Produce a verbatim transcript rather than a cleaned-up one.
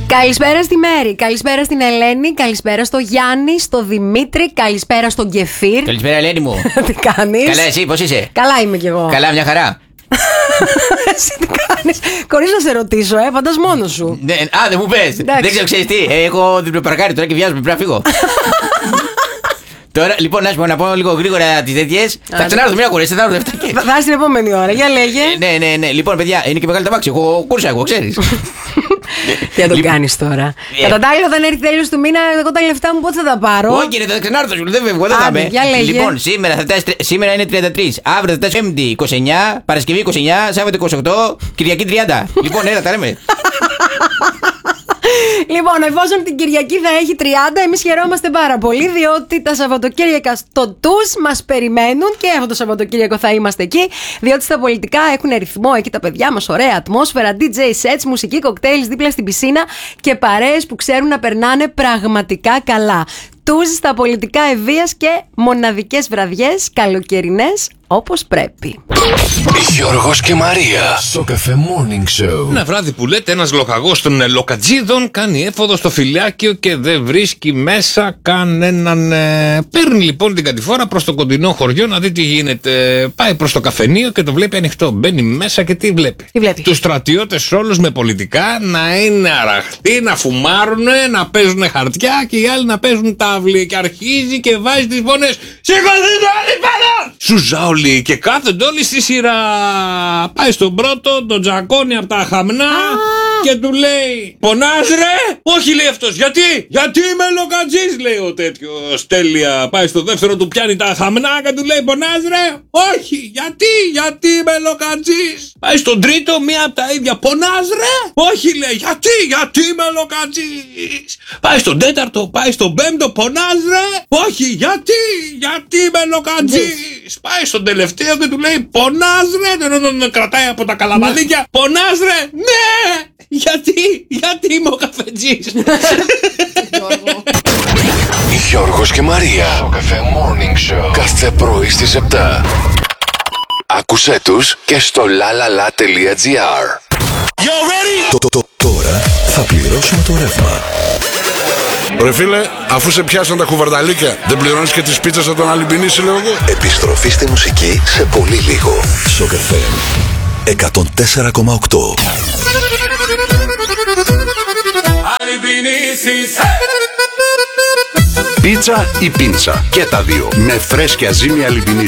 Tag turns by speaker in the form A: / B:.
A: Καλησπέρα στη Μέρη, καλησπέρα στην Ελένη, καλησπέρα στο Γιάννη, στο Δημήτρη, καλησπέρα στον Κεφίρ.
B: Καλησπέρα, Ελένη μου.
A: Τι κάνεις?
B: Καλά, εσύ πώς είσαι?
A: Καλά είμαι κι εγώ.
B: Καλά, μια χαρά.
A: Εσύ τι κάνεις? Χωρίς να σε ρωτήσω, ε, φαντάς μόνος σου.
B: Ναι, α, δεν μου πες. Δεν ξέρω, ξέρεις τι. Ε, έχω διπλοπαρκάρει τώρα και βιάζομαι, πρέπει να φύγω. Τώρα, λοιπόν, να σου πω να πω λίγο γρήγορα τις τέτοιες. Θα ξανάρθω, μην ακουρέσαι, θα έρθω.
A: Θα θα στην επόμενη ώρα, για λέγε.
B: Ναι, ναι, ναι. Λοιπόν, παιδιά, είναι και μεγάλη ταμάξη. Έχω κούρσα, εγώ, ξέρεις.
A: Τι θα το κάνεις τώρα? Κατά τα άλλα, όταν έρθει τέλος του μήνα, εγώ τα λεφτά μου πότε θα τα πάρω?
B: Όχι, ρε, θα ξανάρθω, σου δεν φεύγω, δεν θα είμαι. Λοιπόν, σήμερα, θα φτάσει, σήμερα είναι τριάντα τρία, αύριο θα φτάσει Πέμπτη είκοσι εννιά, Παρασκευή είκοσι εννιά, Σάββατο είκοσι οκτώ, Κυριακή τριάντα. Λοιπόν, έλα, τα λέμε.
A: Λοιπόν, εφόσον την Κυριακή θα έχει τριάντα, εμείς χαιρόμαστε πάρα πολύ, διότι τα Σαββατοκύριακα στο τους μας περιμένουν και αυτό το Σαββατοκύριακο θα είμαστε εκεί, διότι στα πολιτικά έχουν ρυθμό εκεί τα παιδιά μας, ωραία ατμόσφαιρα, ντι τζέι sets, μουσική, κοκτέιλ δίπλα στην πισίνα και παρέες που ξέρουν να περνάνε πραγματικά καλά. Τους στα πολιτικά ευβίας και μοναδικές βραδιές καλοκαιρινές όπως πρέπει.
C: Γιώργος και Μαρία στο Cafe Morning Show.
D: Ένα βράδυ που λέτε ένας λοχαγός των λοκατζίδων κάνει έφοδο στο φυλάκιο και δεν βρίσκει μέσα κανέναν. Ε... Παίρνει λοιπόν την κατηφόρα προς το κοντινό χωριό να δει τι γίνεται. Πάει προς το καφενείο και το βλέπει ανοιχτό. Μπαίνει μέσα και τι βλέπει?
A: Τι βλέπει?
D: Τους στρατιώτες όλους με πολιτικά να είναι αραχτοί, να φουμάρουνε, να παίζουν χαρτιά και οι άλλοι να παίζουν τάβλη. Και αρχίζει και βάζει τις φωνές. Σηκωθείτε όλοι πάνω! Σουζάολοι και κάθονται όλοι στη σειρά. Πάει στον πρώτο, τον τζακώνει από τα χαμνά και του λέει: πονάς ρε? Όχι, λέει αυτός. Γιατί? Γιατί είμαι λοκατζής, λέει ο τέτοιος. Τέλεια. Πάει στο δεύτερο, του πιάνει τα χαμνά και του λέει: πονάς ρε? Όχι. Γιατί? Γιατί είμαι λοκατζής. Πάει στον τρίτο, μία από τα ίδια. Πονάς ρε? Όχι, λέει. Γιατί? Γιατί είμαι λοκατζής. Πάει στον τέταρτο, πάει στον πέμπτο. Πονάς ρε? Όχι. Γιατί? Γιατί είμαι λοκατζής. Πάει στον τελευταίο και του λέει: πονάς ρε? Τον κρατάει από τα καλαμαδίκια. Πονάς ρε? Ναι. Γιατί, γιατί είμαι ο καφετζής.
C: Γιώργος και Μαρία στο Cafe Morning Show. Κάθε πρωί στις επτά. Άκουσέ τους και στο lalala.gr.
E: Το, το, το, τώρα θα πληρώσουμε το ρεύμα.
F: Ρε φίλε, αφού σε πιάσαν τα κουβαρνταλίκια, δεν πληρώνεις και τις πίτσες από τον Αλυμπινίση, λέω εγώ.
E: Επιστροφή στη μουσική σε πολύ λίγο. Σοκ εφ εμ εκατόν τέσσερα κόμμα οκτώ. Πίτσα ή πίντσα, και τα δύο με φρέσκια ζύμη Αλυμπινίση.